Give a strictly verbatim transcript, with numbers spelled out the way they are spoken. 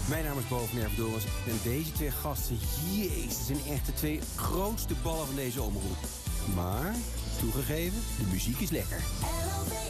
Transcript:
Mijn naam is Bo van Ervedorens en deze twee gasten, jezus, zijn echt de twee grootste ballen van deze omroep. Maar, toegegeven, de muziek is lekker.